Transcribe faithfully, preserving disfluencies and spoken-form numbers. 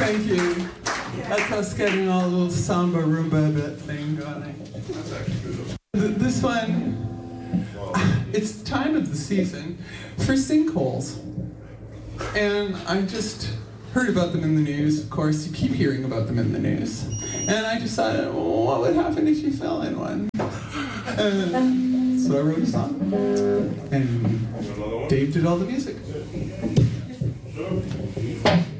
Thank you. That's us getting all a little samba rumba bit thing going. Th- This one, it's time of the season for sinkholes. And I just heard about them in the news. Of course, you keep hearing about them in the news. And I decided, well, what would happen if you fell in one? And so I wrote a song. And Dave did all the music.